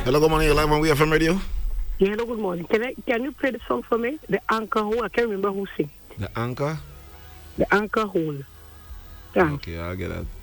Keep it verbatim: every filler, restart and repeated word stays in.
Hello, good morning. You're live on We F M Radio. Yeah, hello, good morning. Can I can you play the song for me? The Anchor Hole. I can't remember who sing. The Anchor? The Anchor Hole. Thanks. Okay, I'll get that.